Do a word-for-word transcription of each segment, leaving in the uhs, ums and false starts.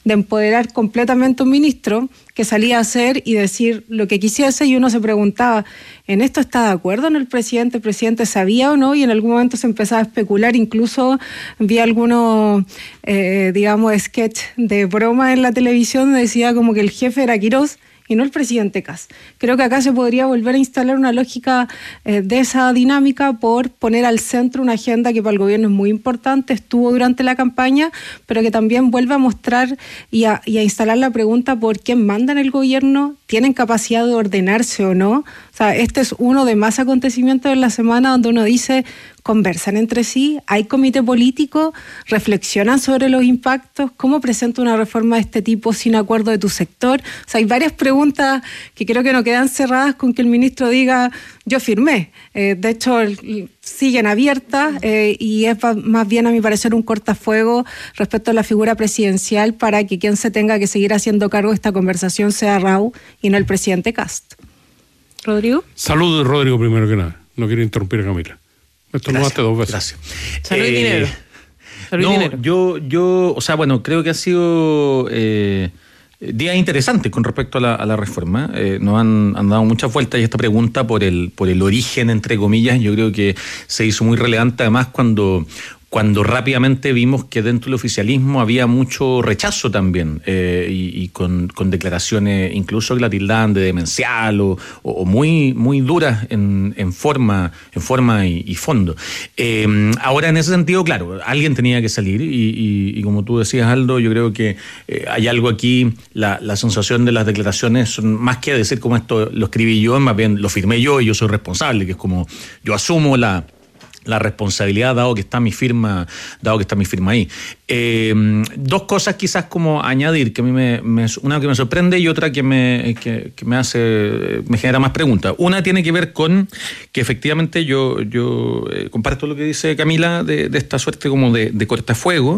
de empoderar completamente a un ministro que salía a hacer y decir lo que quisiese, y uno se preguntaba, ¿en esto está de acuerdo en el presidente? ¿El presidente sabía o no? Y en algún momento se empezaba a especular, incluso vi algunos, eh, digamos, sketch de broma en la televisión, decía como que el jefe era Quirós y no el presidente Kast. Creo que acá se podría volver a instalar una lógica eh, de esa dinámica por poner al centro una agenda que para el gobierno es muy importante, estuvo durante la campaña, pero que también vuelve a mostrar y a, y a instalar la pregunta por quién manda en el gobierno, tienen capacidad de ordenarse o no. O sea, este es uno de más acontecimientos en la semana donde uno dice, conversan entre sí, hay comité político, reflexionan sobre los impactos, cómo presenta una reforma de este tipo sin acuerdo de tu sector. O sea, hay varias preguntas que creo que no quedan cerradas con que el ministro diga, yo firmé. Eh, de hecho, el, siguen abiertas eh, y es más bien, a mi parecer, un cortafuego respecto a la figura presidencial para que quien se tenga que seguir haciendo cargo de esta conversación sea Raúl y no el presidente Kast. ¿Rodrigo? Saludos, Rodrigo, primero que nada. No quiero interrumpir a Camila. Esto lo hace dos veces. Gracias. Salud y eh, dinero. Salud no, y dinero. yo, yo, o sea, bueno, creo que ha sido eh, días interesantes con respecto a la, a la reforma. Eh, nos han, han dado muchas vueltas y esta pregunta por el, por el origen, entre comillas, yo creo que se hizo muy relevante, además, cuando... cuando rápidamente vimos que dentro del oficialismo había mucho rechazo también, eh, y, y con, con declaraciones incluso que la tildaban de demencial o, o muy, muy duras en, en forma, en forma y, y fondo. Eh, ahora, en ese sentido, claro, alguien tenía que salir y, y, y como tú decías, Aldo, yo creo que eh, hay algo aquí, la, la sensación de las declaraciones son más que decir como esto lo escribí yo, más bien lo firmé yo y yo soy responsable, que es como yo asumo la la responsabilidad dado que está mi firma, dado que está mi firma ahí. Eh, dos cosas quizás como añadir, que a mí me, me una que me sorprende y otra que me, que, que me hace, me genera más preguntas. Una tiene que ver con que efectivamente yo, yo eh, comparto lo que dice Camila de, de esta suerte como de, de cortafuego,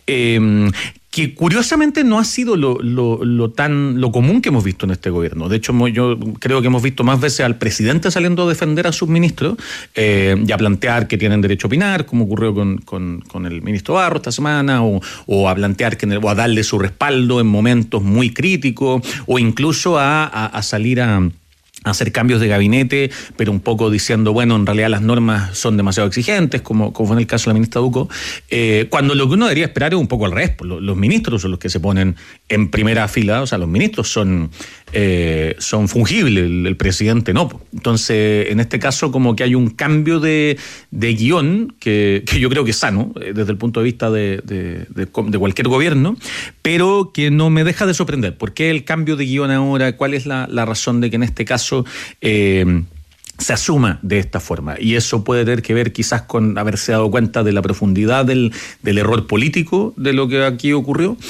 eh, que curiosamente no ha sido lo, lo, lo tan lo común que hemos visto en este gobierno. De hecho, yo creo que hemos visto más veces al presidente saliendo a defender a sus ministros eh, y a plantear que tienen derecho a opinar, como ocurrió con, con, con el ministro Barro esta semana, o, o a plantear que o a darle su respaldo en momentos muy críticos, o incluso a, a, a salir a hacer cambios de gabinete, pero un poco diciendo, bueno, en realidad las normas son demasiado exigentes, como, como fue en el caso de la ministra Ducó, eh, cuando lo que uno debería esperar es un poco al revés. Los, los ministros son los que se ponen en primera fila, o sea, los ministros son, eh, son fungibles, el, el presidente no. Entonces, en este caso, como que hay un cambio de, de guión, que, que yo creo que es sano, eh, desde el punto de vista de, de, de, de cualquier gobierno, pero que no me deja de sorprender. ¿Por qué el cambio de guión ahora? ¿Cuál es la, la razón de que en este caso Eh, se asuma de esta forma? Y eso puede tener que ver quizás con haberse dado cuenta de la profundidad del, del error político de lo que aquí ocurrió,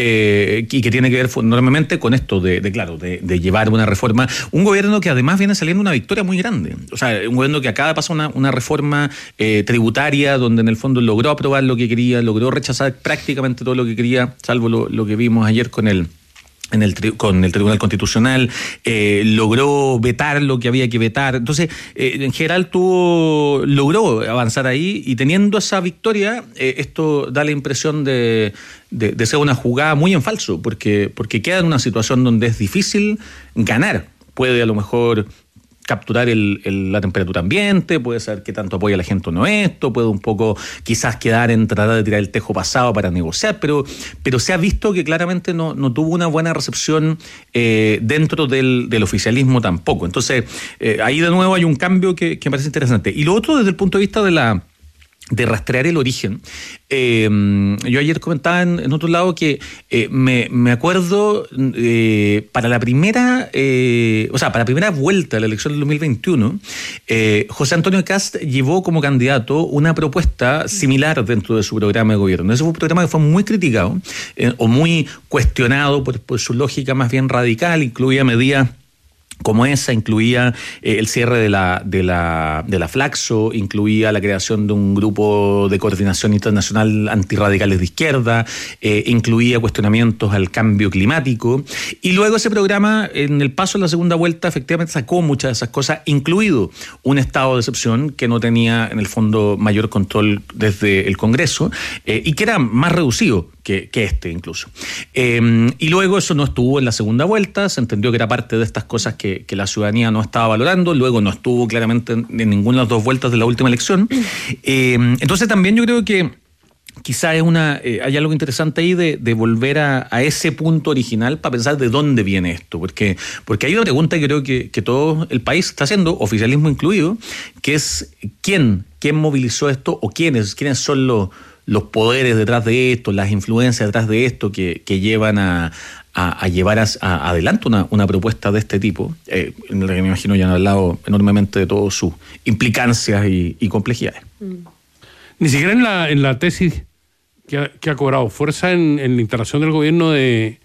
eh, y que tiene que ver enormemente con esto de, de claro, de, de llevar una reforma, un gobierno que además viene saliendo una victoria muy grande, o sea, un gobierno que acaba de pasar una, una reforma eh, tributaria donde en el fondo logró aprobar lo que quería, logró rechazar prácticamente todo lo que quería, salvo lo, lo que vimos ayer con el En el, con el Tribunal Constitucional, eh, logró vetar lo que había que vetar. Entonces, eh, en general tuvo, logró avanzar ahí, y teniendo esa victoria, eh, esto da la impresión de, de, de ser una jugada muy en falso, porque, porque queda en una situación donde es difícil ganar. Puede a lo mejor capturar el, el, la temperatura ambiente, puede saber qué tanto apoya la gente o no esto, puede un poco quizás quedar en tratar de tirar el tejo pasado para negociar, pero, pero se ha visto que claramente no, no tuvo una buena recepción eh, dentro del, del oficialismo tampoco. Entonces, eh, ahí de nuevo hay un cambio que, que me parece interesante. Y lo otro desde el punto de vista de la de rastrear el origen. Eh, yo ayer comentaba en, en otro lado que eh, me, me acuerdo eh, para la primera, eh, o sea, para la primera vuelta de la elección del dos mil veintiuno, eh, José Antonio Kast llevó como candidato una propuesta similar dentro de su programa de gobierno. Ese fue un programa que fue muy criticado eh, o muy cuestionado por, por su lógica más bien radical, incluía medidas como esa, incluía eh, el cierre de la, de, la, de la Flaxo, incluía la creación de un grupo de coordinación internacional antirradicales de izquierda, eh, incluía cuestionamientos al cambio climático, y luego ese programa, en el paso de la segunda vuelta, efectivamente sacó muchas de esas cosas, incluido un estado de excepción que no tenía en el fondo mayor control desde el Congreso, eh, y que era más reducido que, que este incluso. Eh, y luego eso no estuvo en la segunda vuelta, se entendió que era parte de estas cosas que, que la ciudadanía no estaba valorando, luego no estuvo claramente en, en ninguna de las dos vueltas de la última elección. Eh, entonces también yo creo que quizá es una, eh, hay algo interesante ahí de, de volver a, a ese punto original para pensar de dónde viene esto, porque, porque hay una pregunta que creo que, que todo el país está haciendo, oficialismo incluido, que es ¿quién, quién movilizó esto o quiénes, quiénes son los los poderes detrás de esto, las influencias detrás de esto que, que llevan a, a, a llevar a, a adelante una, una propuesta de este tipo, eh, en la que me imagino ya han hablado enormemente de todas sus implicancias y, y complejidades. Mm. Ni siquiera en la, en la tesis que ha, que ha cobrado fuerza en, en la instalación del gobierno de,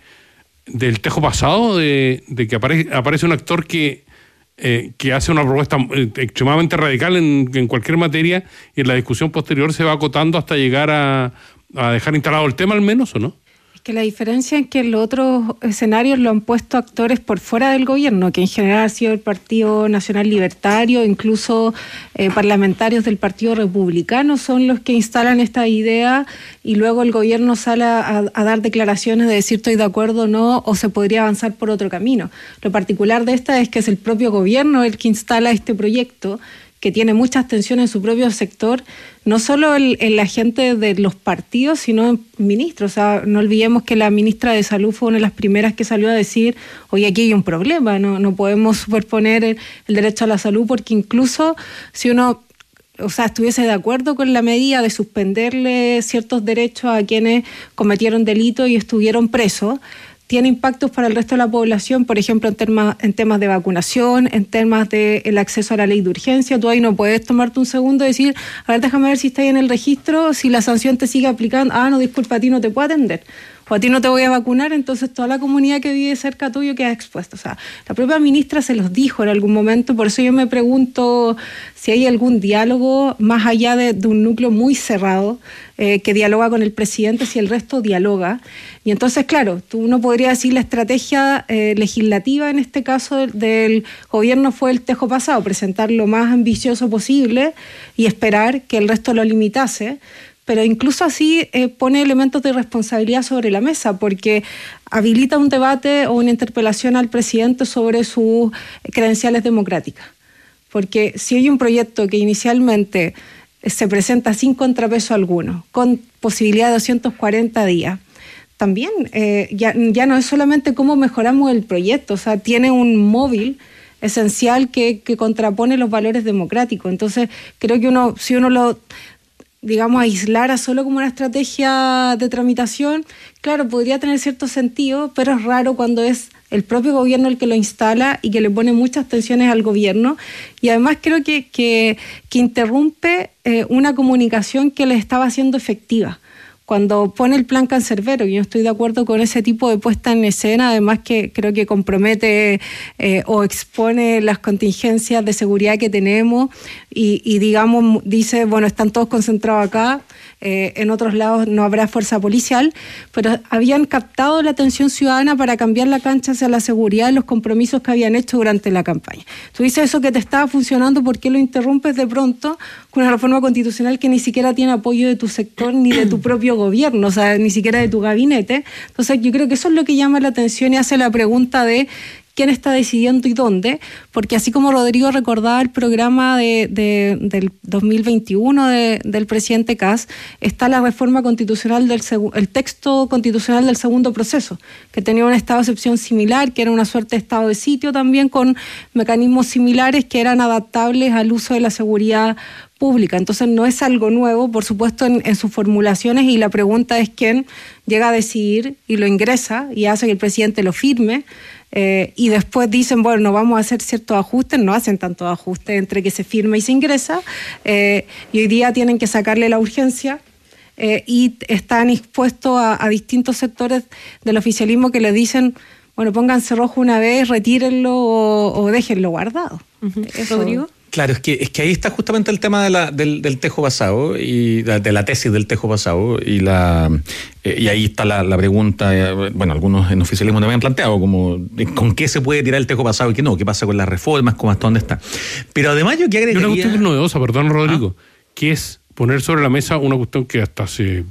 del tejo pasado, de, de que aparece, aparece un actor que Eh, que hace una propuesta extremadamente radical en, en cualquier materia y en la discusión posterior se va acotando hasta llegar a, a dejar instalado el tema al menos, ¿o no? Es que la diferencia es que en los otros escenarios lo han puesto actores por fuera del gobierno, que en general ha sido el Partido Nacional Libertario, incluso eh, parlamentarios del Partido Republicano son los que instalan esta idea y luego el gobierno sale a, a dar declaraciones de decir estoy de acuerdo o no, o se podría avanzar por otro camino. Lo particular de esta es que es el propio gobierno el que instala este proyecto, que tiene muchas tensiones en su propio sector, no solo en, en la gente de los partidos, sino en ministros. O sea, no olvidemos que la ministra de Salud fue una de las primeras que salió a decir, oye, aquí hay un problema, no, no podemos superponer el, el derecho a la salud, porque incluso si uno, o sea, estuviese de acuerdo con la medida de suspenderle ciertos derechos a quienes cometieron delitos y estuvieron presos, tiene impactos para el resto de la población, por ejemplo, en temas, en temas de vacunación, en temas del acceso a la ley de urgencia. Tú ahí no puedes tomarte un segundo y decir, a ver, déjame ver si está ahí en el registro, si la sanción te sigue aplicando. Ah, no, disculpa, a ti no te puedo atender. O a ti no te voy a vacunar, entonces toda la comunidad que vive cerca tuyo queda expuesta. O sea, la propia ministra se los dijo en algún momento, por eso yo me pregunto si hay algún diálogo más allá de, de un núcleo muy cerrado eh, que dialoga con el presidente, si el resto dialoga. Y entonces, claro, tú no podrías decir la estrategia eh, legislativa en este caso del, del gobierno fue el tejo pasado, presentar lo más ambicioso posible y esperar que el resto lo limitase. Pero incluso así eh, pone elementos de responsabilidad sobre la mesa, porque habilita un debate o una interpelación al presidente sobre sus credenciales democráticas. Porque si hay un proyecto que inicialmente se presenta sin contrapeso alguno, con posibilidad de doscientos cuarenta días, también eh, ya, ya no es solamente cómo mejoramos el proyecto, o sea, tiene un móvil esencial que, que contrapone los valores democráticos. Entonces, creo que uno, si uno lo, digamos, aislara solo como una estrategia de tramitación, claro, podría tener cierto sentido, pero es raro cuando es el propio gobierno el que lo instala y que le pone muchas tensiones al gobierno. Y además creo que, que, que interrumpe eh, una comunicación que le estaba siendo efectiva. Cuando pone el plan cancerbero, yo estoy de acuerdo con ese tipo de puesta en escena, además que creo que compromete eh, o expone las contingencias de seguridad que tenemos y, y digamos, dice, bueno, están todos concentrados acá, eh, en otros lados no habrá fuerza policial, pero habían captado la atención ciudadana para cambiar la cancha hacia la seguridad y los compromisos que habían hecho durante la campaña. Tú dices eso que te estaba funcionando, ¿por qué lo interrumpes de pronto con una reforma constitucional que ni siquiera tiene apoyo de tu sector ni de tu propio gobierno, o sea, ni siquiera de tu gabinete? Entonces yo creo que eso es lo que llama la atención y hace la pregunta de quién está decidiendo y dónde, porque así como Rodrigo recordaba el programa de, de, del dos mil veintiuno de, del presidente Kast, está la reforma constitucional, del segu- el texto constitucional del segundo proceso, que tenía un estado de excepción similar, que era una suerte de estado de sitio también con mecanismos similares que eran adaptables al uso de la seguridad pública. Entonces no es algo nuevo, por supuesto, en, en sus formulaciones, y la pregunta es quién llega a decidir y lo ingresa y hace que el presidente lo firme. Eh, y después dicen, bueno, no vamos a hacer ciertos ajustes, no hacen tantos ajustes entre que se firma y se ingresa, eh, y hoy día tienen que sacarle la urgencia eh, y están expuestos a, a distintos sectores del oficialismo que les dicen, bueno, pónganse rojo una vez, retírenlo o, o déjenlo guardado. Uh-huh. ¿Eso, Rodrigo? Claro, es que, es que ahí está justamente el tema de la, del, del tejo pasado y de, de la tesis del tejo pasado y la eh, y ahí está la, la pregunta, eh, bueno, algunos en oficialismo también han planteado como con qué se puede tirar el tejo pasado y qué no, qué pasa con las reformas, cómo hasta dónde está. Pero además yo que agregaría... Hay una cuestión que es novedosa, perdón, Rodrigo, ¿ah? Que es poner sobre la mesa una cuestión que hasta hace,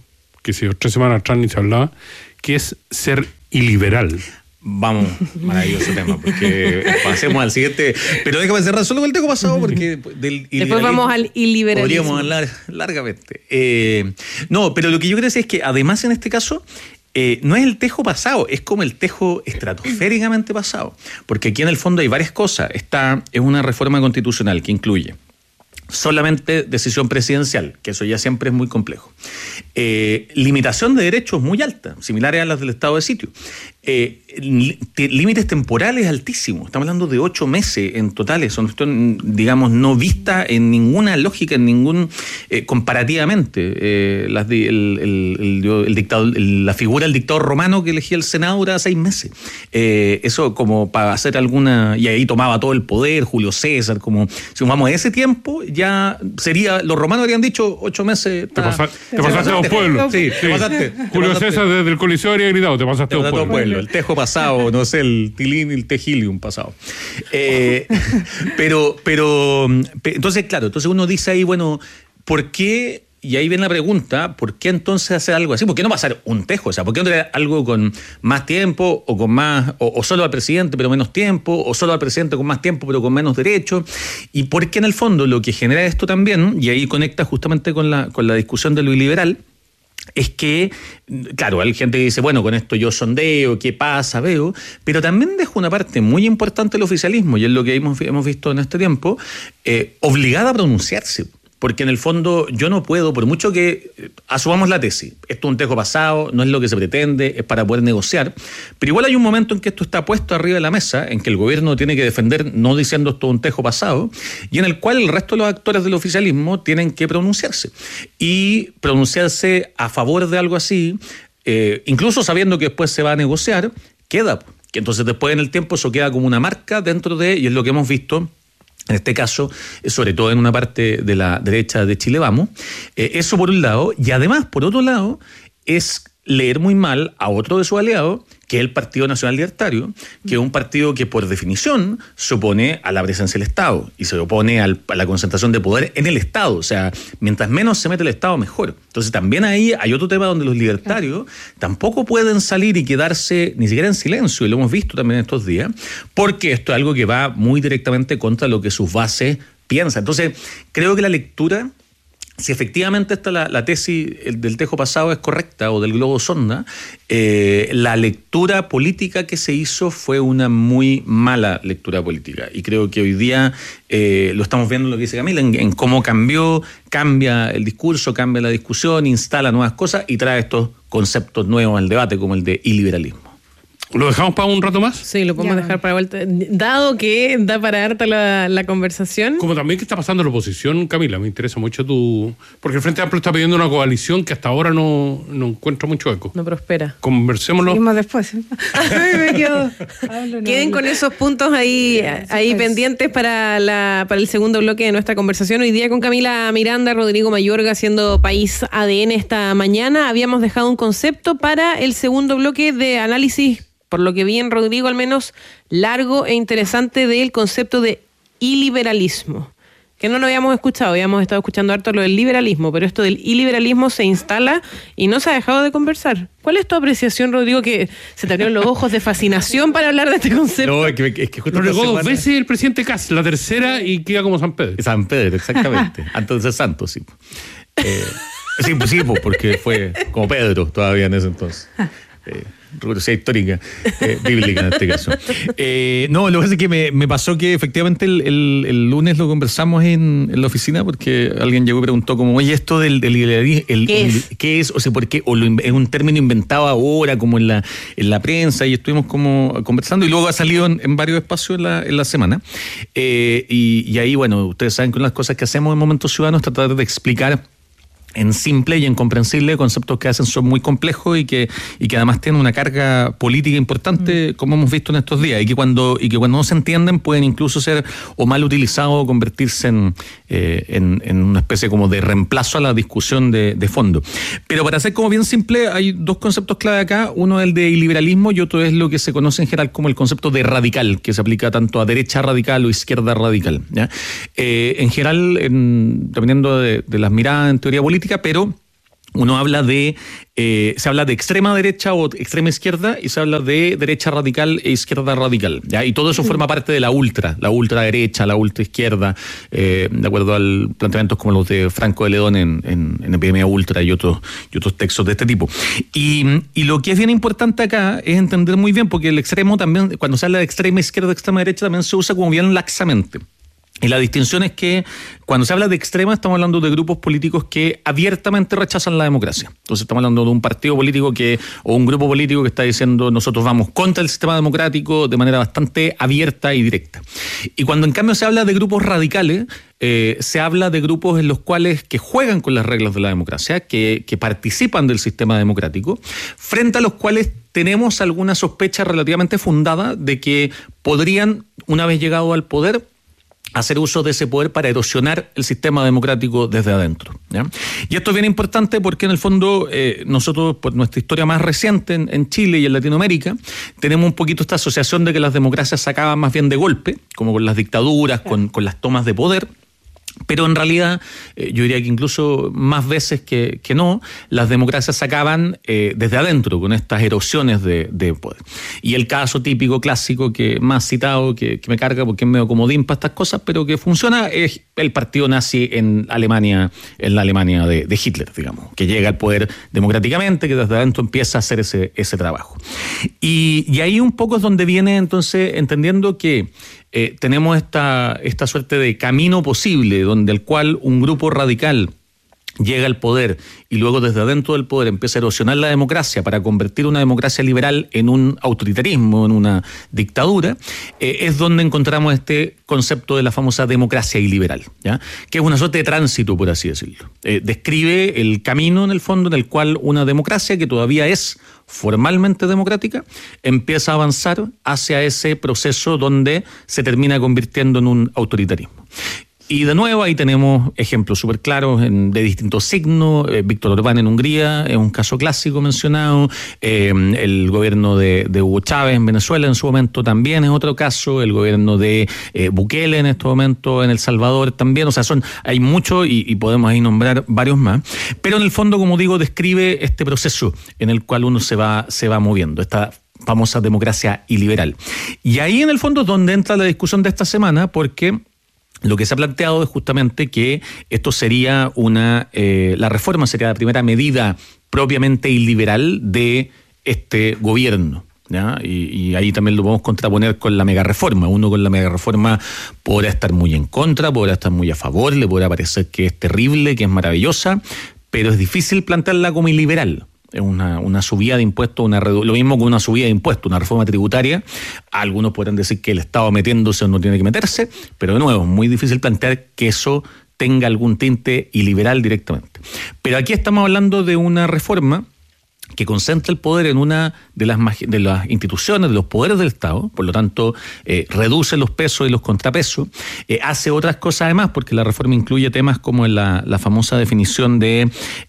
que si tres semanas atrás ni se hablaba, que es ser iliberal. Vamos, maravilloso tema, porque pasemos al siguiente. Pero déjame cerrar solo con el tejo pasado, porque del después vamos al iliberalismo. Podríamos hablar largamente. Eh, no, pero lo que yo creo es que además en este caso eh, no es el tejo pasado, es como el tejo estratosféricamente pasado. Porque aquí en el fondo hay varias cosas. Esta es una reforma constitucional que incluye solamente decisión presidencial, que eso ya siempre es muy complejo. Eh, limitación de derechos muy alta, similares a las del estado de sitio. Eh, límites temporales altísimos, estamos hablando de ocho meses en total, son, digamos, no vista en ninguna lógica, en ningún, eh, comparativamente, eh, las de, el, el, el, el dictador, el, la figura del dictador romano que elegía el Senado duraba seis meses, eh, eso como para hacer alguna, y ahí tomaba todo el poder, Julio César, como, si vamos a ese tiempo, ya sería, los romanos habrían dicho ocho meses. Te, pasa, te, te pasaste a un pueblo. Sí, te pasaste. Julio César desde el Coliseo habría gritado, te pasaste a un pueblo. pueblo. El tejo pasado, no sé, el tilín y el tejilium pasado. Eh, pero, pero, entonces, claro, entonces uno dice ahí, bueno, ¿por qué? Y ahí viene la pregunta, ¿por qué entonces hacer algo así? ¿Por qué no pasar un tejo? O sea, ¿por qué no tener algo con más tiempo o con más, o, o solo al presidente pero menos tiempo, o solo al presidente con más tiempo pero con menos derechos? Y porque en el fondo lo que genera esto también, y ahí conecta justamente con la, con la discusión de lo iliberal, es que, claro, hay gente que dice, bueno, con esto yo sondeo, qué pasa, veo, pero también deja una parte muy importante del oficialismo, y es lo que hemos, hemos visto en este tiempo, eh, obligada a pronunciarse. Porque en el fondo yo no puedo, por mucho que asumamos la tesis, esto es un tejo pasado, no es lo que se pretende, es para poder negociar, pero igual hay un momento en que esto está puesto arriba de la mesa, en que el gobierno tiene que defender, no diciendo esto es un tejo pasado, y en el cual el resto de los actores del oficialismo tienen que pronunciarse. Y pronunciarse a favor de algo así, eh, incluso sabiendo que después se va a negociar, queda. Que entonces después en el tiempo eso queda como una marca dentro de, y es lo que hemos visto, en este caso, sobre todo en una parte de la derecha de Chile Vamos, eh, eso por un lado, y además, por otro lado, es leer muy mal a otro de sus aliados, que es el Partido Nacional Libertario, que es un partido que por definición se opone a la presencia del Estado y se opone al, a la concentración de poder en el Estado. O sea, mientras menos se mete el Estado, mejor. Entonces también ahí hay otro tema donde los libertarios tampoco pueden salir y quedarse ni siquiera en silencio, y lo hemos visto también estos días, porque esto es algo que va muy directamente contra lo que sus bases piensan. Entonces, creo que la lectura, si efectivamente esta la, la tesis del tejo pasado es correcta, o del globo sonda, eh, la lectura política que se hizo fue una muy mala lectura política. Y creo que hoy día eh, lo estamos viendo, lo que dice Camila, en, en cómo cambió, cambia el discurso, cambia la discusión, instala nuevas cosas y trae estos conceptos nuevos al debate, como el de iliberalismo. ¿Lo dejamos para un rato más? Sí, lo podemos Ya. dejar para vuelta. Dado que da para harta la, la conversación. Como también que está pasando en la oposición, Camila, me interesa mucho tu... Porque el Frente Amplio está pidiendo una coalición que hasta ahora no, no encuentra mucho eco. No prospera. Conversémoslo. Seguimos después. Ay, me quedo. Hablo, no Queden hablo. con esos puntos ahí, ahí pues. pendientes para, la, para el segundo bloque de nuestra conversación. Hoy día con Camila Miranda, Rodrigo Mayorga, haciendo País A D N esta mañana. Habíamos dejado un concepto para el segundo bloque de análisis, por lo que vi en Rodrigo al menos, largo e interesante, del concepto de iliberalismo, que no lo habíamos escuchado, habíamos estado escuchando harto lo del liberalismo, pero esto del iliberalismo se instala y no se ha dejado de conversar. ¿Cuál es tu apreciación, Rodrigo, que se te abrieron los ojos de fascinación para hablar de este concepto? No, es que, es que justo Lo esta negó dos semana- veces el presidente Kass, la tercera, y queda como San Pedro. San Pedro, exactamente. Antes de Santo, sí. Eh, sí, pues sí, pues, porque fue como Pedro todavía en ese entonces. Eh, rigurosidad histórica, eh, bíblica en este caso. Eh, no, lo que pasa es que me, me pasó que efectivamente el, el, el lunes lo conversamos en, en la oficina, porque alguien llegó y preguntó como, oye, esto del, del liberalismo, el, ¿Qué el- es? ¿qué es? O sea, ¿por qué? O lo, in- es un término inventado ahora, como en la, en la prensa, y estuvimos como conversando, y luego ha salido en, en varios espacios en la, en la semana. Eh, y, y ahí, bueno, ustedes saben que una de las cosas que hacemos en Momentos Ciudadanos es tratar de explicar en simple y en comprensible conceptos que hacen son muy complejos y que y que además tienen una carga política importante, mm. como hemos visto en estos días, y que cuando y que cuando no se entienden pueden incluso ser o mal utilizados o convertirse en, eh, en, en una especie como de reemplazo a la discusión de, de fondo. Pero para ser como bien simple, hay dos conceptos clave acá. Uno es el de liberalismo y otro es lo que se conoce en general como el concepto de radical, que se aplica tanto a derecha radical o izquierda radical, ¿ya? Eh, en general, en, dependiendo de, de las miradas en teoría política, pero uno habla de, eh, se habla de extrema derecha o extrema izquierda y se habla de derecha radical e izquierda radical, ¿ya? Y todo eso forma parte de la ultra, la ultraderecha, la ultraizquierda, eh, de acuerdo al planteamientos como los de Franco de León en, en, en Epidemia Ultra y otros, y otros textos de este tipo. Y, y lo que es bien importante acá es entender muy bien, porque el extremo también, cuando se habla de extrema izquierda, extrema derecha, también se usa como bien laxamente. Y la distinción es que cuando se habla de extrema estamos hablando de grupos políticos que abiertamente rechazan la democracia. Entonces estamos hablando de un partido político que o un grupo político que está diciendo nosotros vamos contra el sistema democrático de manera bastante abierta y directa. Y cuando en cambio se habla de grupos radicales, eh, se habla de grupos en los cuales que juegan con las reglas de la democracia, que, que participan del sistema democrático, frente a los cuales tenemos alguna sospecha relativamente fundada de que podrían, una vez llegado al poder, hacer uso de ese poder para erosionar el sistema democrático desde adentro, ¿ya? Y esto es bien importante porque en el fondo eh, nosotros, por nuestra historia más reciente en, en Chile y en Latinoamérica, tenemos un poquito esta asociación de que las democracias se acaban más bien de golpe, como con las dictaduras, claro, con, con las tomas de poder. Pero en realidad, eh, yo diría que incluso más veces que, que no, las democracias se acaban eh, desde adentro, con estas erosiones de, de poder. Y el caso típico, clásico, que más citado, que, que me carga porque es medio comodín para estas cosas, pero que funciona, es el partido nazi en Alemania, en la Alemania de, de Hitler, digamos, que llega al poder democráticamente, que desde adentro empieza a hacer ese, ese trabajo. Y, y ahí un poco es donde viene entonces entendiendo que Eh, tenemos esta, esta suerte de camino posible donde el cual un grupo radical llega al poder y luego desde adentro del poder empieza a erosionar la democracia para convertir una democracia liberal en un autoritarismo, en una dictadura, eh, es donde encontramos este concepto de la famosa democracia iliberal, ¿ya? Que es una suerte de tránsito, por así decirlo. Eh, describe el camino, en el fondo, en el cual una democracia que todavía es formalmente democrática empieza a avanzar hacia ese proceso donde se termina convirtiendo en un autoritarismo. Y de nuevo ahí tenemos ejemplos súper claros en, de distintos signos. Eh, Víctor Orbán en Hungría es un caso clásico mencionado. Eh, el gobierno de, de Hugo Chávez en Venezuela en su momento también es otro caso. El gobierno de eh, Bukele en este momento en El Salvador también. O sea, son hay muchos y, y podemos ahí nombrar varios más. Pero en el fondo, como digo, describe este proceso en el cual uno se va, se va moviendo. Esta famosa democracia iliberal. Y ahí en el fondo es donde entra la discusión de esta semana, porque lo que se ha planteado es justamente que esto sería una, eh, la reforma sería la primera medida propiamente iliberal de este gobierno, ¿ya? Y, y ahí también lo podemos contraponer con la megareforma. Uno con la megareforma podrá estar muy en contra, podrá estar muy a favor, le podrá parecer que es terrible, que es maravillosa, pero es difícil plantearla como iliberal. Es una, una subida de impuestos, una redu- lo mismo que una subida de impuestos, una reforma tributaria. Algunos podrán decir que el Estado metiéndose o no tiene que meterse, pero de nuevo, es muy difícil plantear que eso tenga algún tinte iliberal directamente. Pero aquí estamos hablando de una reforma que concentra el poder en una de las, de las instituciones, de los poderes del Estado, por lo tanto eh, reduce los pesos y los contrapesos, eh, hace otras cosas además, porque la reforma incluye temas como la, la famosa definición de,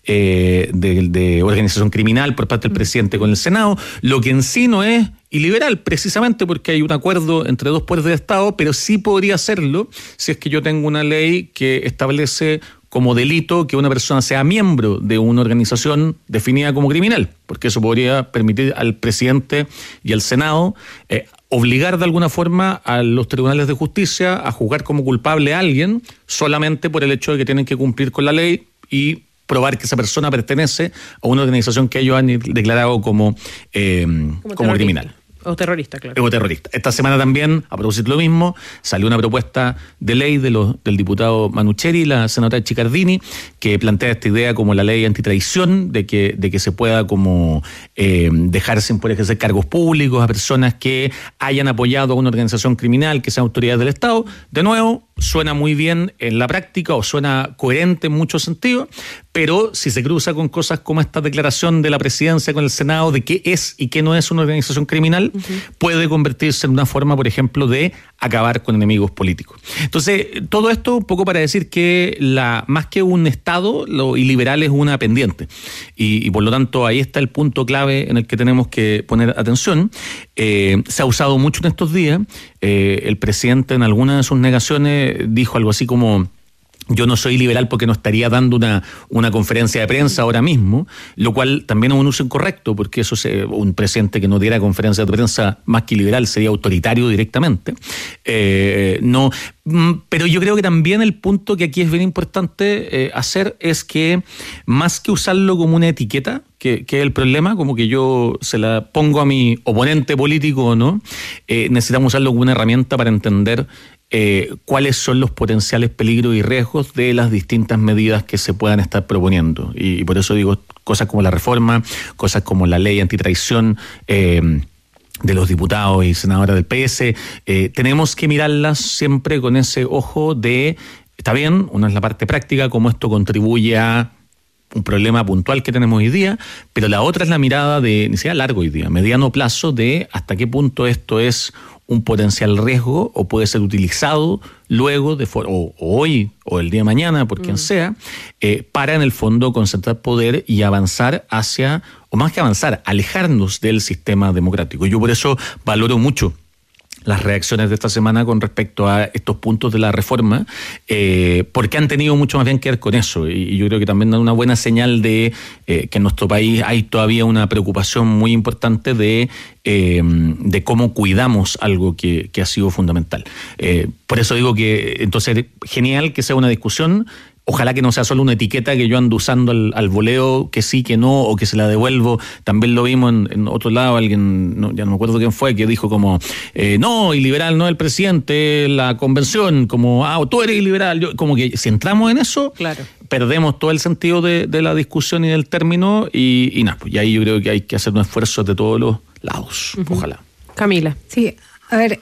eh, de, de organización criminal por parte del presidente con el Senado, lo que en sí no es iliberal, precisamente porque hay un acuerdo entre dos poderes del Estado, pero sí podría serlo si es que yo tengo una ley que establece como delito que una persona sea miembro de una organización definida como criminal, porque eso podría permitir al presidente y al Senado eh, obligar de alguna forma a los tribunales de justicia a juzgar como culpable a alguien solamente por el hecho de que tienen que cumplir con la ley y probar que esa persona pertenece a una organización que ellos han declarado como, eh, como, como criminal. O terrorista, claro. O terrorista. Esta semana también, a propósito de lo mismo, salió una propuesta de ley de los, del diputado Manucheri y la senadora Chicardini, que plantea esta idea como la ley antitraición, de que, de que se pueda como eh, dejar sin poder ejercer cargos públicos a personas que hayan apoyado a una organización criminal, que sean autoridades del Estado. De nuevo, suena muy bien en la práctica o suena coherente en muchos sentidos, pero si se cruza con cosas como esta declaración de la presidencia con el Senado de qué es y qué no es una organización criminal, uh-huh, puede convertirse en una forma, por ejemplo, de acabar con enemigos políticos. Entonces, todo esto un poco para decir que la más que un Estado, lo iliberal es una pendiente. Y, y por lo tanto, ahí está el punto clave en el que tenemos que poner atención. Eh, se ha usado mucho en estos días. Eh, el presidente en alguna de sus negaciones dijo algo así como: Yo no soy liberal porque no estaría dando una, una conferencia de prensa ahora mismo, lo cual también es un uso incorrecto, porque eso es un presidente que no diera conferencia de prensa más que liberal sería autoritario directamente. Eh, no, pero yo creo que también el punto que aquí es bien importante eh, hacer es que más que usarlo como una etiqueta, que, que es el problema, como que yo se la pongo a mi oponente político o no, eh, necesitamos usarlo como una herramienta para entender Eh, cuáles son los potenciales peligros y riesgos de las distintas medidas que se puedan estar proponiendo. Y, y por eso digo cosas como la reforma, cosas como la ley antitraición eh, de los diputados y senadores del P S. Eh, tenemos que mirarlas siempre con ese ojo de, está bien, una es la parte práctica, cómo esto contribuye a un problema puntual que tenemos hoy día, pero la otra es la mirada de, ni siquiera largo hoy día, mediano plazo, de hasta qué punto esto es un potencial riesgo o puede ser utilizado luego, de for- o, o hoy o el día de mañana, por quien mm. sea, eh, para en el fondo concentrar poder y avanzar hacia, o más que avanzar, alejarnos del sistema democrático. Yo por eso valoro mucho las reacciones de esta semana con respecto a estos puntos de la reforma, eh, porque han tenido mucho más bien que ver con eso, y, y yo creo que también da una buena señal de eh, que en nuestro país hay todavía una preocupación muy importante de, eh, de cómo cuidamos algo que, que ha sido fundamental. Eh, por eso digo que entonces genial que sea una discusión. Ojalá que no sea solo una etiqueta que yo ando usando al, al voleo, que sí, que no, o que se la devuelvo. También lo vimos en, en otro lado, alguien, no, ya no me acuerdo quién fue, que dijo como, eh, no, y liberal no es el presidente, la convención, como, ah, tú eres liberal. Yo, como que si entramos en eso, claro, perdemos todo el sentido de, de la discusión y del término, y, y nada, pues y ahí yo creo que hay que hacer un esfuerzo de todos los lados, uh-huh. Ojalá. Camila. Sí, a ver...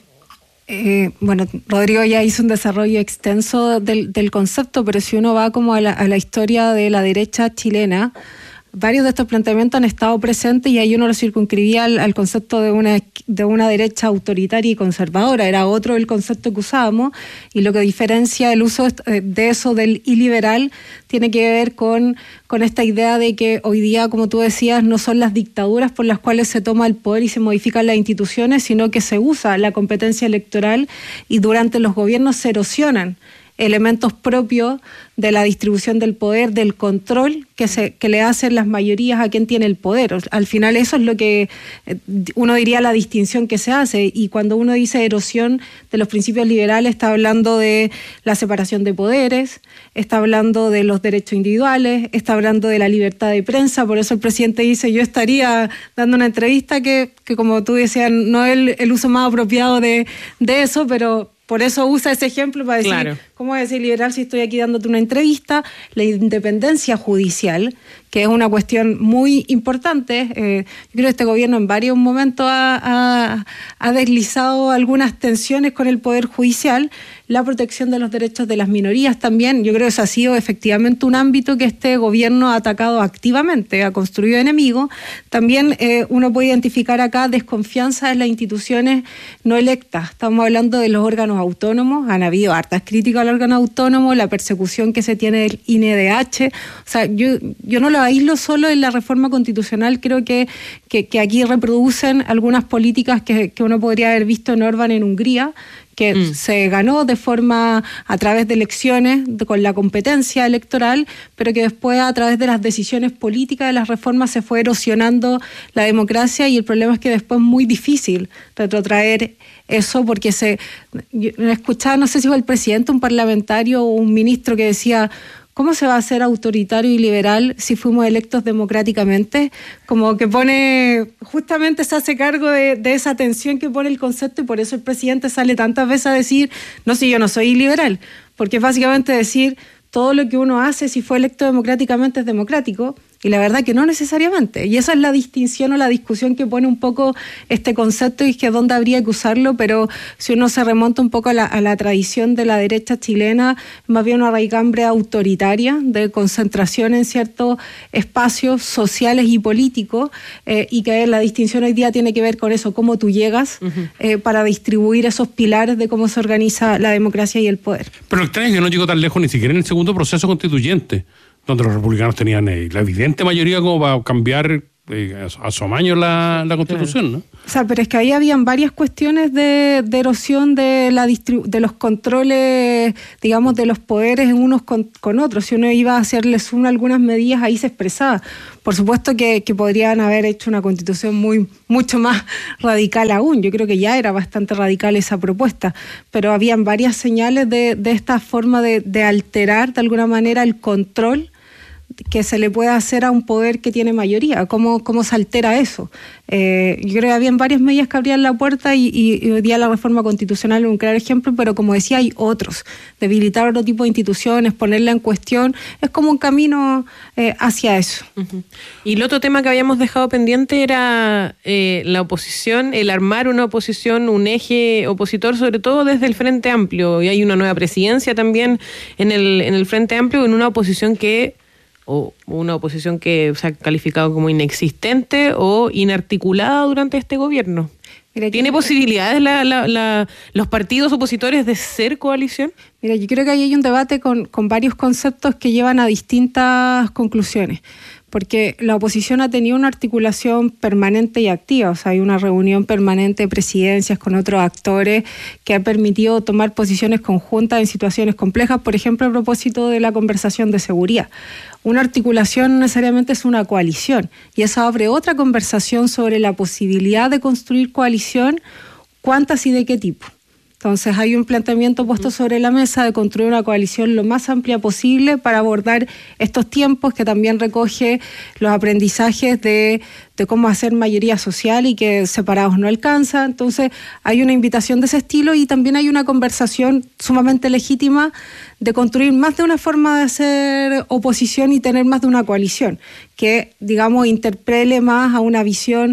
Eh, bueno, Rodrigo ya hizo un desarrollo extenso del, del concepto, pero si uno va como a la, a la historia de la derecha chilena, varios de estos planteamientos han estado presentes y ahí uno lo circunscribía al, al concepto de una, de una derecha autoritaria y conservadora. Era otro el concepto que usábamos, y lo que diferencia el uso de eso del iliberal tiene que ver con, con esta idea de que hoy día, como tú decías, no son las dictaduras por las cuales se toma el poder y se modifican las instituciones, sino que se usa la competencia electoral y durante los gobiernos se erosionan elementos propios de la distribución del poder, del control que se que le hacen las mayorías a quien tiene el poder. Al final eso es lo que uno diría la distinción que se hace, y cuando uno dice erosión de los principios liberales está hablando de la separación de poderes, está hablando de los derechos individuales, está hablando de la libertad de prensa. Por eso el presidente dice, yo estaría dando una entrevista que, que como tú decías, no es el, el uso más apropiado de, de eso, pero por eso usa ese ejemplo para decir, claro, ¿cómo decir liberal si estoy aquí dándote una entrevista? La independencia judicial, que es una cuestión muy importante. Eh, yo creo que este gobierno en varios momentos ha, ha, ha deslizado algunas tensiones con el Poder Judicial. La protección de los derechos de las minorías también. Yo creo que eso ha sido efectivamente un ámbito que este gobierno ha atacado activamente, ha construido enemigos. También eh, uno puede identificar acá desconfianza en las instituciones no electas. Estamos hablando de los órganos autónomos. Han habido hartas críticas al órgano autónomo, la persecución que se tiene del I N E D H. O sea, yo, yo no lo aíslo solo en la reforma constitucional. Creo que, que, que aquí reproducen algunas políticas que, que uno podría haber visto en Orbán en Hungría, que mm. se ganó de forma a través de elecciones, de, con la competencia electoral, pero que después a través de las decisiones políticas de las reformas se fue erosionando la democracia, y el problema es que después es muy difícil retrotraer eso, porque se yo escuchaba, no sé si fue el presidente, un parlamentario o un ministro que decía, ¿cómo se va a ser autoritario y liberal si fuimos electos democráticamente? Como que pone, justamente se hace cargo de, de esa tensión que pone el concepto, y por eso el presidente sale tantas veces a decir, no, si yo no soy liberal, porque es básicamente decir, todo lo que uno hace si fue electo democráticamente es democrático, y la verdad que no necesariamente. Y esa es la distinción o la discusión que pone un poco este concepto, y es que dónde habría que usarlo, pero si uno se remonta un poco a la, a la tradición de la derecha chilena, más bien una raigambre autoritaria, de concentración en ciertos espacios sociales y políticos, eh, y que la distinción hoy día tiene que ver con eso, cómo tú llegas uh-huh. eh, para distribuir esos pilares de cómo se organiza la democracia y el poder. Pero lo extraño es que no llegó tan lejos ni siquiera en el segundo proceso constituyente, donde los republicanos tenían eh, la evidente mayoría como para cambiar eh, a su amaño la, la Constitución, ¿no? O sea, pero es que ahí habían varias cuestiones de, de erosión de la distribu- de los controles, digamos, de los poderes en unos con, con otros. Si uno iba a hacerle suma a algunas medidas, ahí se expresaba. Por supuesto que, que podrían haber hecho una Constitución muy mucho más radical aún. Yo creo que ya era bastante radical esa propuesta, pero habían varias señales de, de esta forma de, de alterar de alguna manera el control que se le puede hacer a un poder que tiene mayoría. ¿Cómo, cómo se altera eso? Eh, yo creo que habían varias medidas que abrían la puerta y, y, y hoy día la reforma constitucional es un claro ejemplo, pero como decía, hay otros. Debilitar otro tipo de instituciones, ponerla en cuestión, es como un camino eh, hacia eso. Uh-huh. Y el otro tema que habíamos dejado pendiente era eh, la oposición, el armar una oposición, un eje opositor, sobre todo desde el Frente Amplio. Y hay una nueva presidencia también en el, en el Frente Amplio, en una oposición que o una oposición que se ha calificado como inexistente o inarticulada durante este gobierno. Mira, ¿tiene posibilidades la, la, la, los partidos opositores de ser coalición? Mira, yo creo que ahí hay un debate con, con varios conceptos que llevan a distintas conclusiones, porque la oposición ha tenido una articulación permanente y activa, o sea, hay una reunión permanente de presidencias con otros actores que ha permitido tomar posiciones conjuntas en situaciones complejas, por ejemplo, a propósito de la conversación de seguridad. Una articulación no necesariamente es una coalición, y eso abre otra conversación sobre la posibilidad de construir coalición, cuántas y de qué tipo. Entonces hay un planteamiento puesto sobre la mesa de construir una coalición lo más amplia posible para abordar estos tiempos, que también recoge los aprendizajes de, de cómo hacer mayoría social y que separados no alcanza. Entonces hay una invitación de ese estilo y también hay una conversación sumamente legítima de construir más de una forma de hacer oposición y tener más de una coalición que, digamos, interpele más a una visión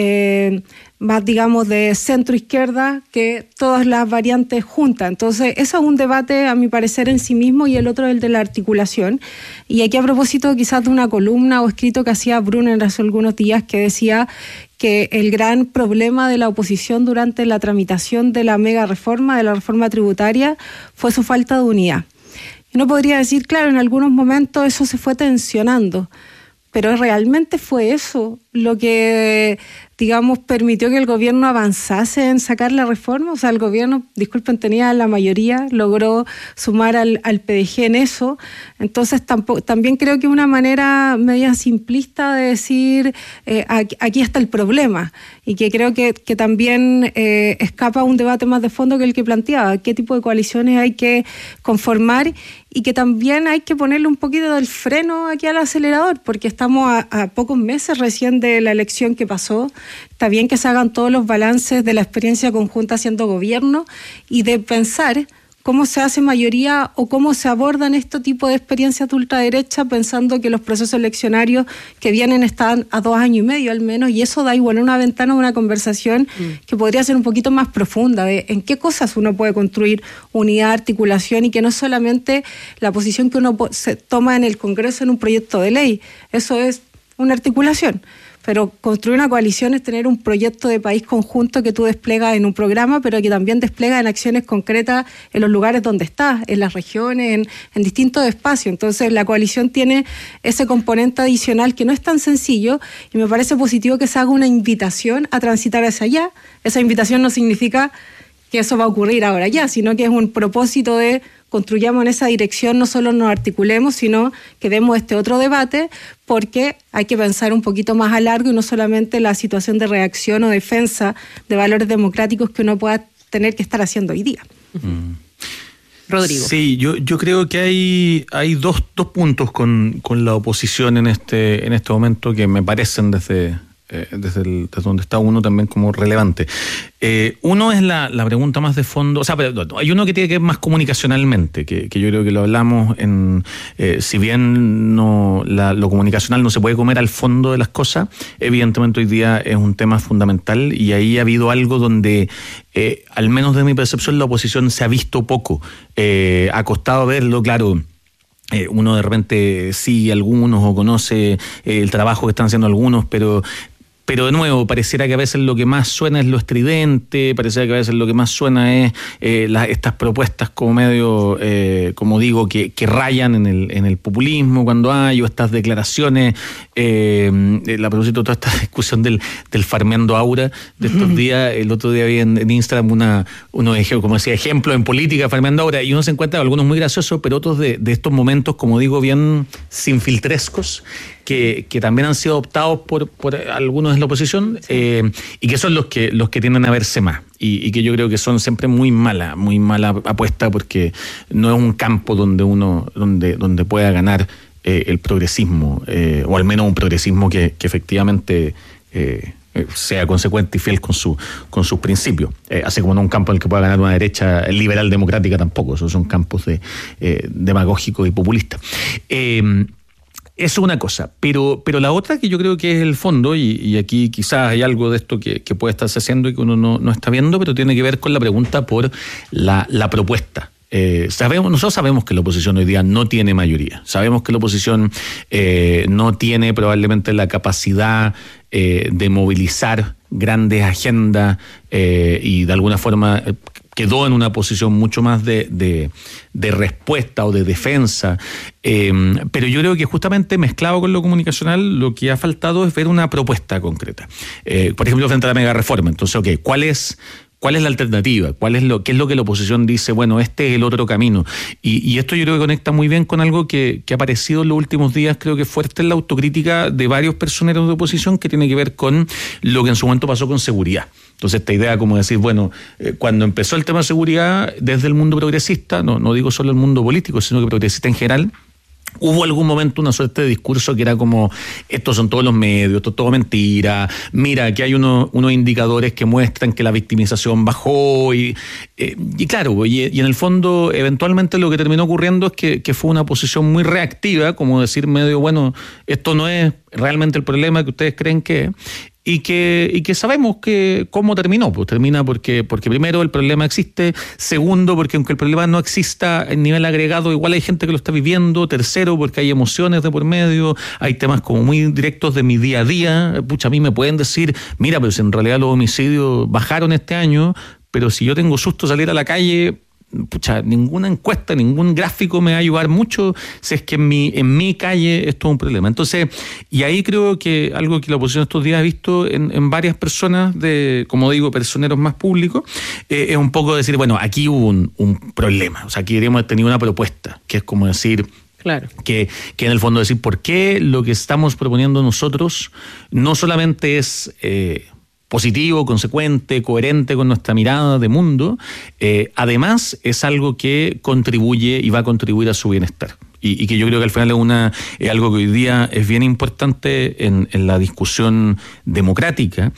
eh, más, digamos, de centro-izquierda que todas las variantes juntas. Entonces, eso es un debate, a mi parecer, en sí mismo, y el otro es el de la articulación. Y aquí, a propósito quizás de una columna o escrito que hacía Brunner hace algunos días, que decía que el gran problema de la oposición durante la tramitación de la mega reforma, de la reforma tributaria, fue su falta de unidad. Y uno podría decir, claro, en algunos momentos eso se fue tensionando, pero realmente fue eso lo que, digamos, permitió que el gobierno avanzase en sacar la reforma. O sea, el gobierno, disculpen, tenía la mayoría, logró sumar al, al P D G en eso. Entonces, tampoco, también creo que es una manera media simplista de decir, eh, aquí, aquí está el problema, y que creo que, que también eh, escapa a un debate más de fondo que el que planteaba, qué tipo de coaliciones hay que conformar, y que también hay que ponerle un poquito del freno aquí al acelerador, porque estamos a, a pocos meses recién de la elección que pasó. Está bien que se hagan todos los balances de la experiencia conjunta haciendo gobierno y de pensar cómo se hace mayoría o cómo se abordan este tipo de experiencias de ultraderecha, pensando que los procesos eleccionarios que vienen están a dos años y medio al menos, y eso da igual una ventana, una conversación mm. que podría ser un poquito más profunda de en qué cosas uno puede construir unidad, articulación, y que no es solamente la posición que uno se toma en el Congreso en un proyecto de ley. Eso es una articulación. Pero construir una coalición es tener un proyecto de país conjunto que tú desplegas en un programa, pero que también desplegas en acciones concretas en los lugares donde estás, en las regiones, en, en distintos espacios. Entonces la coalición tiene ese componente adicional que no es tan sencillo, y me parece positivo que se haga una invitación a transitar hacia allá. Esa invitación no significa que eso va a ocurrir ahora ya, sino que es un propósito de construyamos en esa dirección, no solo nos articulemos, sino que demos este otro debate, porque hay que pensar un poquito más a largo y no solamente la situación de reacción o defensa de valores democráticos que uno pueda tener que estar haciendo hoy día. Mm. Rodrigo. Sí, yo, yo creo que hay, hay dos, dos puntos con, con la oposición en este, en este momento que me parecen desde... Eh, desde, el, desde donde está uno también como relevante. Eh, uno es la, la pregunta más de fondo, o sea, pero hay uno que tiene que ver más comunicacionalmente, que, que yo creo que lo hablamos en, eh, si bien no la, lo comunicacional no se puede comer al fondo de las cosas, evidentemente hoy día es un tema fundamental, y ahí ha habido algo donde, eh, al menos de mi percepción, la oposición se ha visto poco. Eh, ha costado verlo, claro. Eh, uno de repente sigue algunos o conoce eh, el trabajo que están haciendo algunos, pero pero de nuevo, pareciera que a veces lo que más suena es lo estridente, pareciera que a veces lo que más suena es eh, la, estas propuestas como medio, eh, como digo, que, que rayan en el, en el populismo cuando hay, o estas declaraciones, eh, a propósito de toda esta discusión del, del farmeando aura de estos uh-huh. días. El otro día vi en, en Instagram una, unos como decía, ejemplos en política farmeando aura, y uno se encuentra algunos muy graciosos, pero otros de, de estos momentos, como digo, bien sin filtrescos, que, que también han sido adoptados por, por algunos de la oposición, sí. eh, y que son los que, los que tienden a verse más, y, y que yo creo que son siempre muy mala, muy mala apuesta, porque no es un campo donde uno, donde, donde pueda ganar eh, el progresismo, eh, o al menos un progresismo que, que efectivamente eh, sea consecuente y fiel con su con sus principios, eh, así como no un campo en el que pueda ganar una derecha liberal democrática tampoco. Esos son campos de eh, demagógicos y populistas. Eh, Eso es una cosa, pero, pero la otra que yo creo que es el fondo, y, y aquí quizás hay algo de esto que, que puede estarse haciendo y que uno no, no está viendo, pero tiene que ver con la pregunta por la, la propuesta. Eh, sabemos, nosotros sabemos que la oposición hoy día no tiene mayoría, sabemos que la oposición eh, no tiene probablemente la capacidad eh, de movilizar grandes agendas eh, y de alguna forma eh, quedó en una posición mucho más de, de, de respuesta o de defensa, eh, pero yo creo que justamente mezclado con lo comunicacional lo que ha faltado es ver una propuesta concreta, eh, por ejemplo frente a la mega reforma. Entonces, ok, ¿cuál es ¿Cuál es la alternativa? ¿Cuál es lo, qué es lo que la oposición dice? Bueno, este es el otro camino. Y, y esto yo creo que conecta muy bien con algo que, que ha aparecido en los últimos días, creo que fuerte en la autocrítica de varios personeros de oposición, que tiene que ver con lo que en su momento pasó con seguridad. Entonces, esta idea como decir, bueno, eh, cuando empezó el tema de seguridad, desde el mundo progresista, no, no digo solo el mundo político, sino que progresista en general, hubo algún momento una suerte de discurso que era como, estos son todos los medios, esto es todo mentira, mira, aquí hay unos, unos indicadores que muestran que la victimización bajó, y, eh, y claro, y, y en el fondo eventualmente lo que terminó ocurriendo es que, que fue una posición muy reactiva, como decir medio, bueno, esto no es realmente el problema que ustedes creen que es. Y que, y que sabemos que cómo terminó. Pues termina porque, porque primero el problema existe, segundo porque aunque el problema no exista en nivel agregado, igual hay gente que lo está viviendo, tercero porque hay emociones de por medio, hay temas como muy directos de mi día a día. Pucha, a mí me pueden decir, mira, pero si en realidad los homicidios bajaron este año, pero si yo tengo susto salir a la calle, pucha, ninguna encuesta, ningún gráfico me va a ayudar mucho si es que en mi, en mi calle esto es un problema. Entonces, y ahí creo que algo que la oposición estos días ha visto en, en varias personas, de, como digo, personeros más públicos, eh, es un poco decir, bueno, aquí hubo un, un problema, o sea, aquí deberíamos tener una propuesta, que es como decir, claro, que, que en el fondo decir, ¿por qué lo que estamos proponiendo nosotros no solamente es Eh, positivo, consecuente, coherente con nuestra mirada de mundo, eh, además es algo que contribuye y va a contribuir a su bienestar? Y, y que yo creo que al final es, una, es algo que hoy día es bien importante en, en la discusión democrática,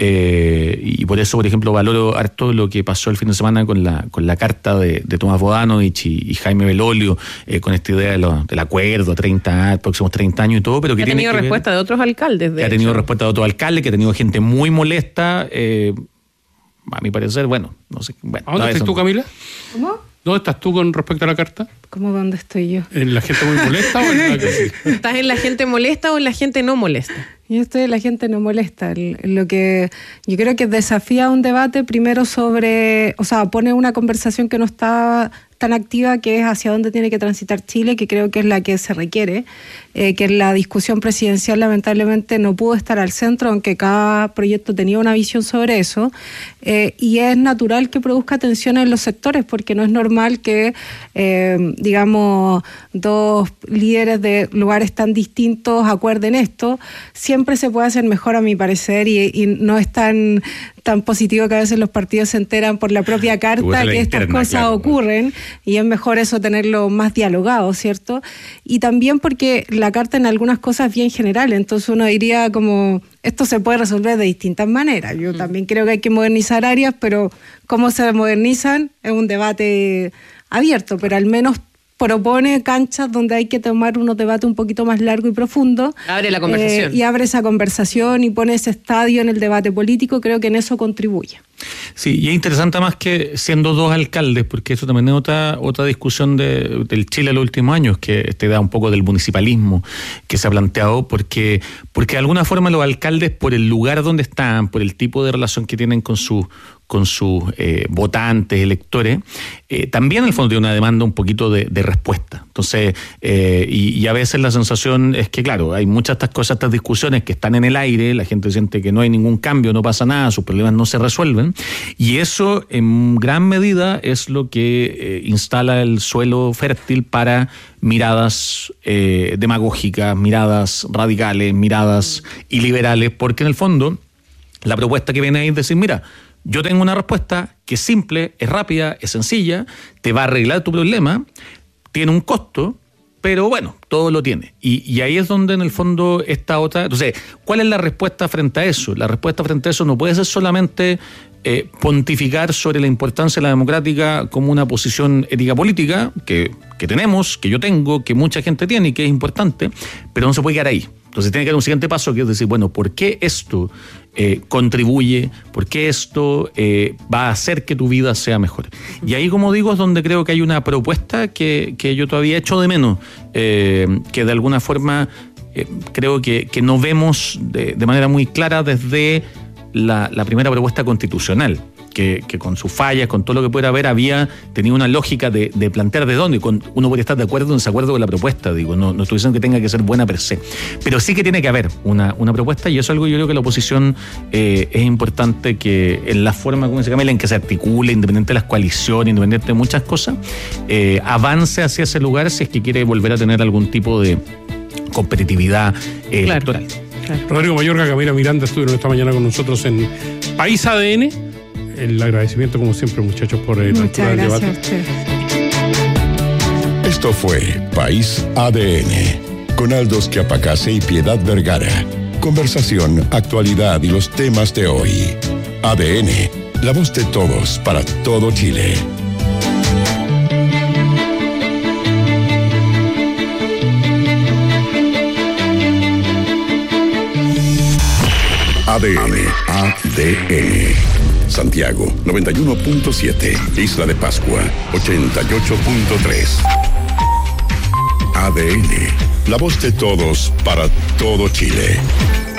eh, y por eso, por ejemplo, valoro harto lo que pasó el fin de semana con la, con la carta de, de Tomás Bodanovich y, y Jaime Belolio, eh, con esta idea de lo, del acuerdo, treinta, próximos treinta años y todo, pero que, que tiene ha tenido que respuesta ver, de otros alcaldes. De que ha tenido respuesta de otros alcaldes, que ha tenido gente muy molesta, eh, a mi parecer, bueno, no sé. Bueno, ¿A dónde estás tú, Camila? ¿Cómo? ¿Dónde estás tú con respecto a la carta? ¿Cómo dónde estoy yo? ¿En la gente muy molesta o en la que sí? ¿Estás en la gente molesta o en la gente no molesta? Yo estoy en la gente no molesta. Lo que yo creo que desafía un debate primero sobre, o sea, pone una conversación que no está tan activa, que es hacia dónde tiene que transitar Chile, que creo que es la que se requiere, eh, que la discusión presidencial lamentablemente no pudo estar al centro, aunque cada proyecto tenía una visión sobre eso, eh, y es natural que produzca tensiones en los sectores, porque no es normal que, eh, digamos, dos líderes de lugares tan distintos acuerden esto. Siempre se puede hacer mejor, a mi parecer, y, y no es tan, tan positivo que a veces los partidos se enteran por la propia carta que estas cosas claro, ocurren, y es mejor eso tenerlo más dialogado, ¿cierto? Y también porque la carta en algunas cosas es bien general, entonces uno diría como, esto se puede resolver de distintas maneras. Yo mm. también creo que hay que modernizar áreas, pero cómo se modernizan es un debate abierto, pero al menos propone canchas donde hay que tomar unos debates un poquito más largo y profundo. Abre la conversación. Eh, y abre esa conversación y pone ese estadio en el debate político, creo que en eso contribuye. Sí, y es interesante más que siendo dos alcaldes, porque eso también es otra, otra discusión de, del Chile en los últimos años, que te da un poco del municipalismo que se ha planteado, porque, porque de alguna forma los alcaldes, por el lugar donde están, por el tipo de relación que tienen con sus con sus eh, votantes, electores, eh, también en el fondo tiene una demanda un poquito de, de respuesta. Entonces, eh, y, y a veces la sensación es que, claro, hay muchas estas cosas, estas discusiones que están en el aire, la gente siente que no hay ningún cambio, no pasa nada, sus problemas no se resuelven, y eso en gran medida es lo que eh, instala el suelo fértil para miradas eh, demagógicas, miradas radicales, miradas iliberales, porque en el fondo la propuesta que viene ahí es decir, mira, yo tengo una respuesta que es simple, es rápida, es sencilla, te va a arreglar tu problema, tiene un costo, pero bueno, todo lo tiene. Y, y ahí es donde en el fondo está otra... Entonces, ¿cuál es la respuesta frente a eso? La respuesta frente a eso no puede ser solamente eh, pontificar sobre la importancia de la democrática como una posición ética política, que, que tenemos, que yo tengo, que mucha gente tiene y que es importante, pero no se puede quedar ahí. Entonces tiene que haber un siguiente paso, que es decir, bueno, ¿por qué esto eh, contribuye? ¿Por qué esto eh, va a hacer que tu vida sea mejor? Y ahí, como digo, es donde creo que hay una propuesta que, que yo todavía echo de menos, eh, que de alguna forma eh, creo que, que no vemos de, de manera muy clara desde la, la primera propuesta constitucional. Que, que con sus fallas, con todo lo que pueda haber, había tenido una lógica de, de plantear de dónde. Con, uno puede estar de acuerdo o en desacuerdo con la propuesta, digo, no, no estoy diciendo que tenga que ser buena per se, pero sí que tiene que haber una, una propuesta, y eso es algo que yo creo que la oposición eh, es importante que en la forma, como dice Camila, en que se articule, independiente de las coaliciones, independiente de muchas cosas, eh, avance hacia ese lugar si es que quiere volver a tener algún tipo de competitividad eh, claro, electoral. Claro. Rodrigo Mayorga, Camila Miranda estuvieron esta mañana con nosotros en País A D N. El agradecimiento, como siempre, muchachos, por el Muchas gracias a usted. Esto fue País A D N, con Aldos Chiapacase y Piedad Vergara. Conversación, actualidad y los temas de hoy. A D N, la voz de todos para todo Chile. A D N, A D N. Santiago, noventa y uno punto siete. Isla de Pascua, ochenta y ocho punto tres. A D N, la voz de todos para todo Chile.